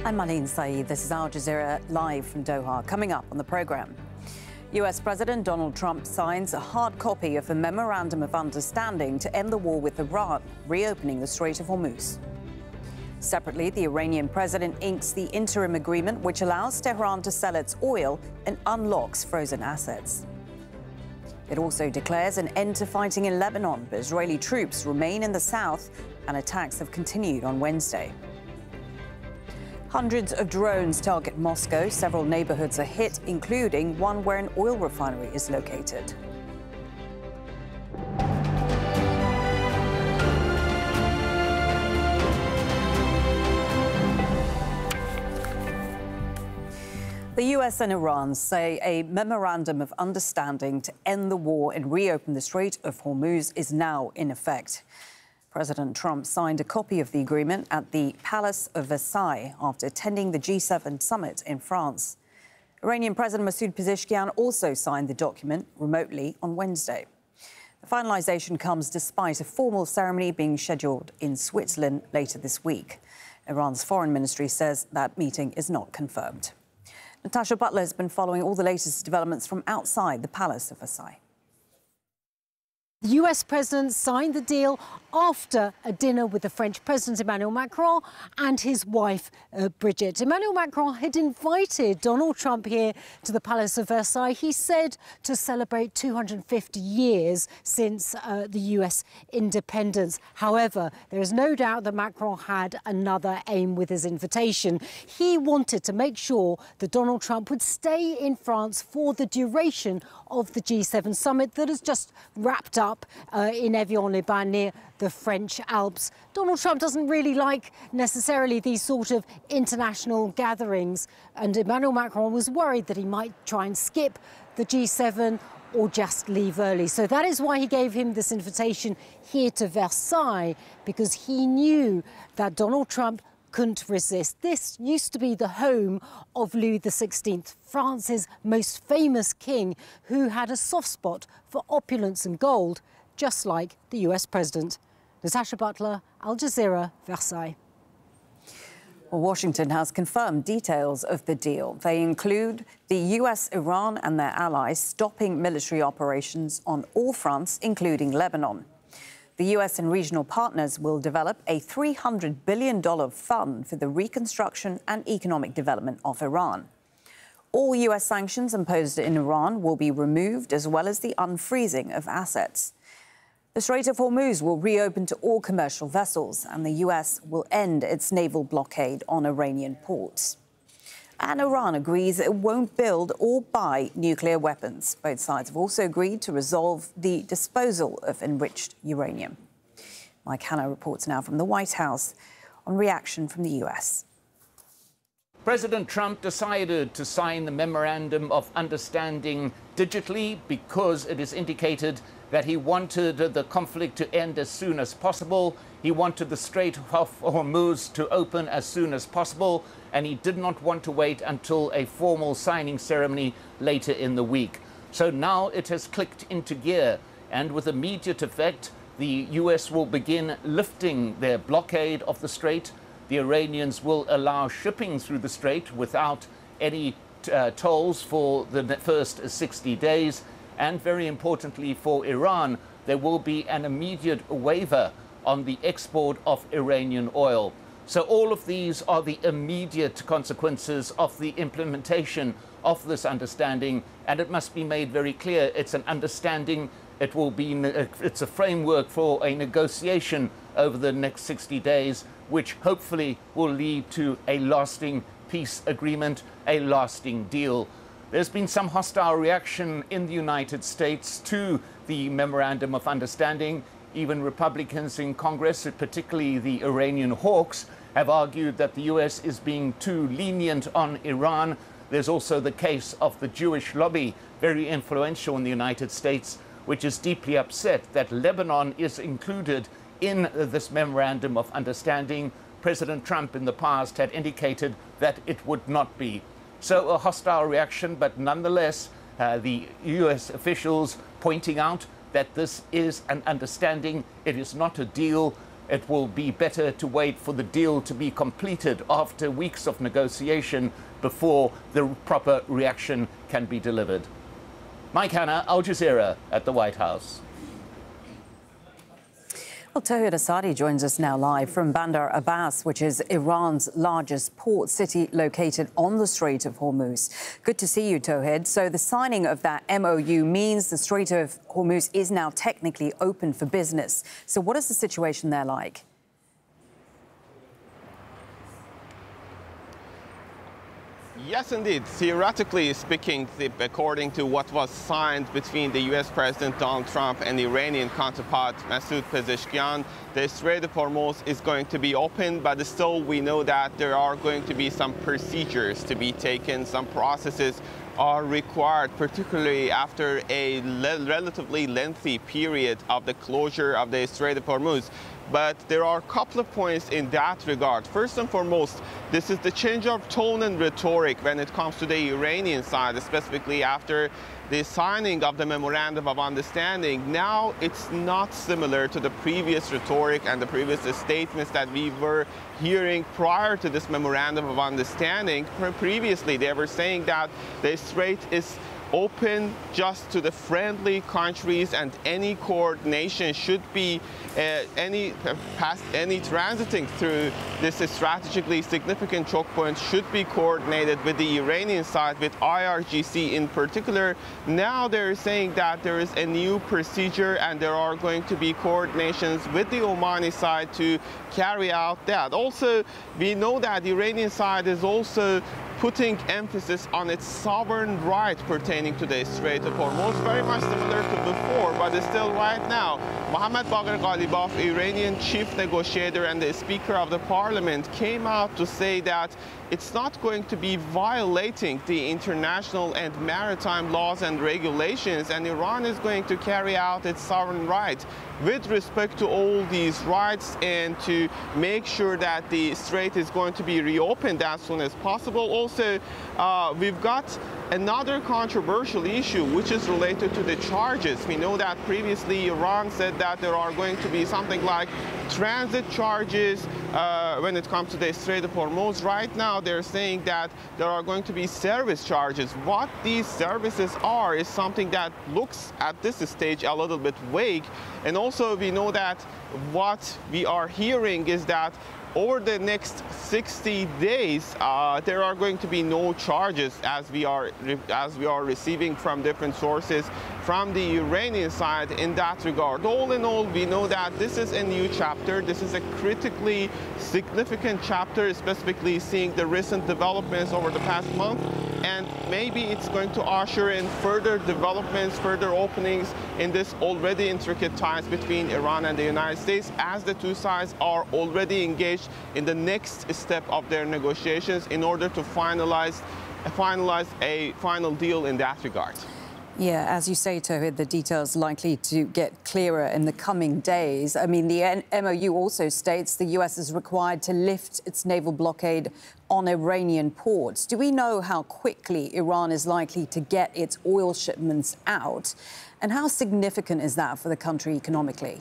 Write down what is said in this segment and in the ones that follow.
I'm Marlene Saeed. This is Al Jazeera live from Doha. Coming up on the programme, US President Donald Trump signs a hard copy of a memorandum of understanding to end the war with Iran, reopening the Strait of Hormuz. Separately, the Iranian president inks the interim agreement which allows Tehran to sell its oil and unlocks frozen assets. It also declares an end to fighting in Lebanon, but Israeli troops remain in the south and attacks have continued on Wednesday. Hundreds of drones target Moscow. Several neighborhoods are hit, including one where an oil refinery is located. The US and Iran say a memorandum of understanding to end the war and reopen the Strait of Hormuz is now in effect. President Trump signed a copy of the agreement at the Palace of Versailles after attending the G7 summit in France. Iranian President Masoud Pezeshkian also signed the document remotely on Wednesday. The finalisation comes despite a formal ceremony being scheduled in Switzerland later this week. Iran's foreign ministry says that meeting is not confirmed. Natasha Butler has been following all the latest developments from outside the Palace of Versailles. The US president signed the deal after a dinner with the French President Emmanuel Macron and his wife, Brigitte. Emmanuel Macron had invited Donald Trump here to the Palace of Versailles, he said, to celebrate 250 years since the US independence. However, there is no doubt that Macron had another aim with his invitation. He wanted to make sure that Donald Trump would stay in France for the duration of the G7 summit that has just wrapped up in Evian-les-Bains near the French Alps. Donald Trump doesn't really like necessarily these sort of international gatherings, and Emmanuel Macron was worried that he might try and skip the G7 or just leave early. So that is why he gave him this invitation here to Versailles, because he knew that Donald Trump couldn't resist. This used to be the home of Louis XVI, France's most famous king, who had a soft spot for opulence and gold, just like the US president. Natasha Butler, Al Jazeera, Versailles. Well, Washington has confirmed details of the deal. They include the US, Iran and their allies stopping military operations on all fronts, including Lebanon. The US and regional partners will develop a $300 billion fund for the reconstruction and economic development of Iran. All US sanctions imposed in Iran will be removed, as well as the unfreezing of assets. The Strait of Hormuz will reopen to all commercial vessels, and the US will end its naval blockade on Iranian ports. And Iran agrees it won't build or buy nuclear weapons. Both sides have also agreed to resolve the disposal of enriched uranium. Mike Hanna reports now from the White House on reaction from the US. President Trump decided to sign the Memorandum of Understanding digitally because it is indicated that he wanted the conflict to end as soon as possible. He wanted the Strait of Hormuz to open as soon as possible, and he did not want to wait until a formal signing ceremony later in the week. So now it has clicked into gear, and with immediate effect, the US will begin lifting their blockade of the strait. The Iranians will allow shipping through the strait without any tolls for the first 60 days. And very importantly for Iran, there will be an immediate waiver on the export of Iranian oil. So all of these are the immediate consequences of the implementation of this understanding. And it must be made very clear, it's an understanding. It's a framework for a negotiation over the next 60 days, which hopefully will lead to a lasting peace agreement, a lasting deal. There's been some hostile reaction in the United States to the Memorandum of Understanding. Even Republicans in Congress, particularly the Iranian hawks, have argued that the US is being too lenient on Iran. There's also the case of the Jewish lobby, very influential in the United States, which is deeply upset that Lebanon is included in this Memorandum of Understanding. President Trump in the past had indicated that it would not be. So a hostile reaction, but nonetheless, the US officials pointing out that this is an understanding, it is not a deal. it will be better to wait for the deal to be completed after weeks of negotiation before the proper reaction can be delivered. Mike Hanna, Al Jazeera at the White House. Well, Tauhid Asadi joins us now live from Bandar Abbas, which is Iran's largest port city located on the Strait of Hormuz. Good to see you, Tauhid. So the signing of that MOU means the Strait of Hormuz is now technically open for business. So what is the situation there like? Yes, indeed. Theoretically speaking, according to what was signed between the U.S. President Donald Trump and the Iranian counterpart Masoud Pezeshkian, the Strait of Hormuz is going to be open, but still we know that there are going to be some procedures to be taken, some processes are required, particularly after a relatively lengthy period of the closure of the Strait of Hormuz. But there are a couple of points in that regard. First and foremost, this is the change of tone and rhetoric when it comes to the Iranian side, specifically after the signing of the Memorandum of Understanding. Now it's not similar to the previous rhetoric and the previous statements that we were hearing prior to this Memorandum of Understanding. Previously, they were saying that the Strait is open just to the friendly countries, and any coordination should be any transiting through this strategically significant choke point should be coordinated with the Iranian side, with IRGC in particular. Now they're saying that there is a new procedure and there are going to be coordinations with the Omani side to carry out that. Also, we know that the Iranian side is also putting emphasis on its sovereign right pertaining to the Strait of Hormuz, very much similar to before, but still right now. Mohammad Bagher Ghalibaf, Iranian chief negotiator and the Speaker of the Parliament, came out to say that it's not going to be violating the international and maritime laws and regulations, and Iran is going to carry out its sovereign right with respect to all these rights and to make sure that the strait is going to be reopened as soon as possible. Also, we've got another controversial issue, which is related to the charges. We know that previously Iran said that there are going to be something like transit charges when it comes to the Strait of Hormuz. Right now, they're saying that there are going to be service charges. What these services are is something that looks at this stage a little bit vague. And also, we know that what we are hearing is that over the next 60 days, there are going to be no charges, as we are receiving from different sources from the Iranian side in that regard. All in all, we know that this is a new chapter. This is a critically significant chapter, specifically seeing the recent developments over the past month. And maybe it's going to usher in further developments, further openings in this already intricate ties between Iran and the United States, as the two sides are already engaged in the next step of their negotiations in order to finalize a final deal in that regard. Yeah, as you say, Tauhid, the details likely to get clearer in the coming days. I mean, the MOU also states the U.S. is required to lift its naval blockade on Iranian ports. Do we know how quickly Iran is likely to get its oil shipments out? And how significant is that for the country economically?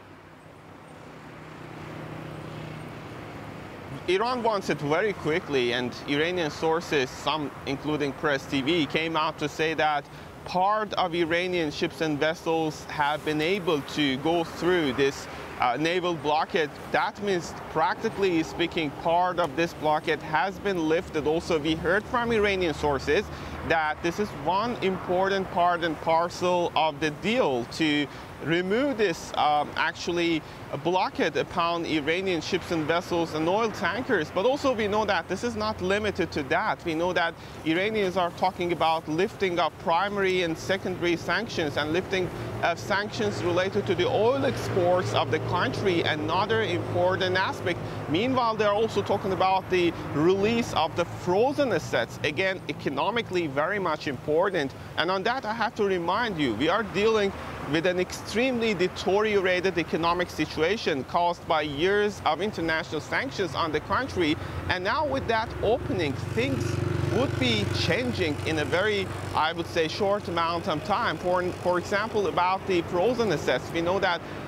Iran wants it very quickly, and Iranian sources, some including Press TV, came out to say that part of Iranian ships and vessels have been able to go through this naval blockade. That means, practically speaking, part of this blockade has been lifted. Also, we heard from Iranian sources that this is one important part and parcel of the deal to remove this actually blockade upon Iranian ships and vessels and oil tankers. But also we know that this is not limited to that. We know that Iranians are talking about lifting up primary and secondary sanctions and lifting sanctions related to the oil exports of the country, another important aspect. Meanwhile, they're also talking about the release of the frozen assets, again, economically very much important. And on that, I have to remind you, we are dealing with an extremely deteriorated economic situation caused by years of international sanctions on the country. And now with that opening, things would be changing in a very, I would say, short amount of time. For example, about the frozen assets, we know that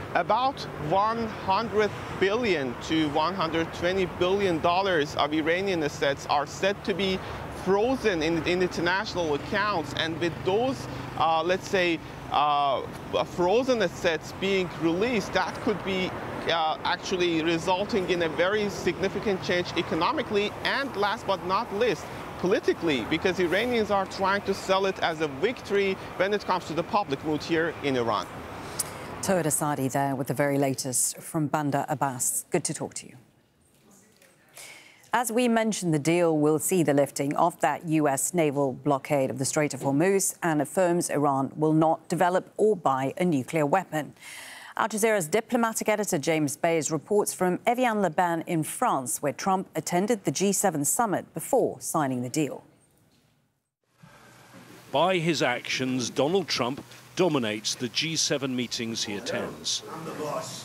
About $100 billion to $120 billion of Iranian assets are said to be frozen in international accounts, and with those, let's say, frozen assets being released, that could be actually resulting in a very significant change economically and, last but not least, politically, because Iranians are trying to sell it as a victory when it comes to the public mood here in Iran. Towed Asadi there with the very latest from Bandar Abbas. Good to talk to you. As we mentioned, the deal will see the lifting of that U.S. naval blockade of the Strait of Hormuz and affirms Iran will not develop or buy a nuclear weapon. Al Jazeera's diplomatic editor James Bays reports from Evian-les-Bains in France, where Trump attended the G7 summit before signing the deal. By his actions, Donald Trump dominates the G7 meetings he attends. I'm the boss.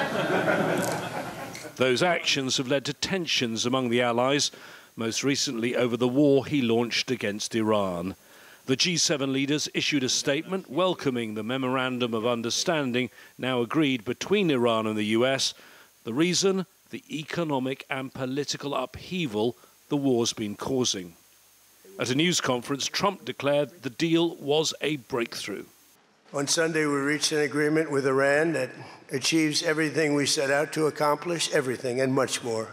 Those actions have led to tensions among the allies, most recently over the war he launched against Iran. The G7 leaders issued a statement welcoming the Memorandum of Understanding now agreed between Iran and the US. The reason? The economic and political upheaval the war's been causing. At a news conference, Trump declared the deal was a breakthrough. On Sunday, we reached an agreement with Iran that achieves everything we set out to accomplish, everything and much more.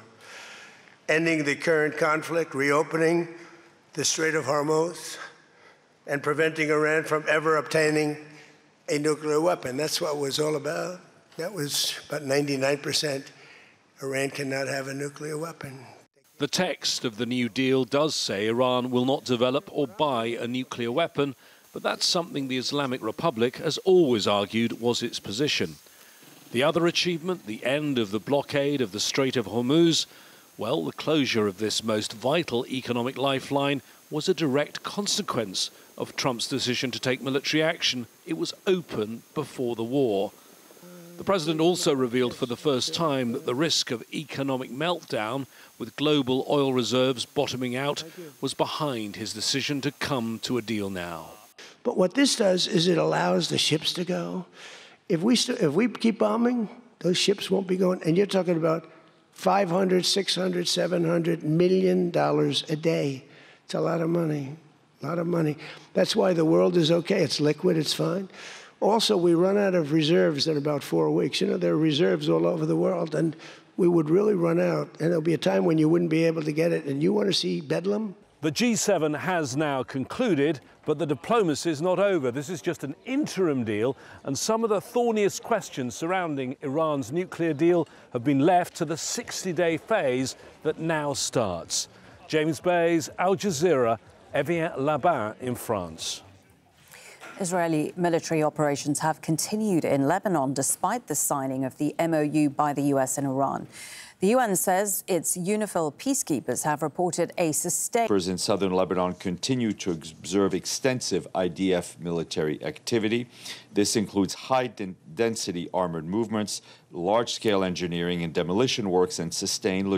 Ending the current conflict, reopening the Strait of Hormuz, and preventing Iran from ever obtaining a nuclear weapon. That's what it was all about. That was about 99%. Iran cannot have a nuclear weapon. The text of the new deal does say Iran will not develop or buy a nuclear weapon, but that's something the Islamic Republic has always argued was its position. The other achievement, the end of the blockade of the Strait of Hormuz, well, the closure of this most vital economic lifeline was a direct consequence of Trump's decision to take military action. It was open before the war. The president also revealed for the first time that the risk of economic meltdown, with global oil reserves bottoming out, was behind his decision to come to a deal now. But what this does is it allows the ships to go. If we keep bombing, those ships won't be going. And you're talking about $500, $600, $700 million a day. It's a lot of money, a lot of money. That's why the world is okay. It's liquid, it's fine. Also, we run out of reserves in about 4 weeks. You know, there are reserves all over the world, and we would really run out. And there'll be a time when you wouldn't be able to get it. And you want to see bedlam? The G7 has now concluded, but the diplomacy is not over. This is just an interim deal, and some of the thorniest questions surrounding Iran's nuclear deal have been left to the 60-day phase that now starts. James Bays, Al Jazeera, Evian-les-Bains in France. Israeli military operations have continued in Lebanon despite the signing of the MOU by the US and Iran. The UN says its UNIFIL peacekeepers have reported a sustained... In southern Lebanon continue to observe extensive IDF military activity. This includes high-density armored movements, large-scale engineering and demolition works, and sustained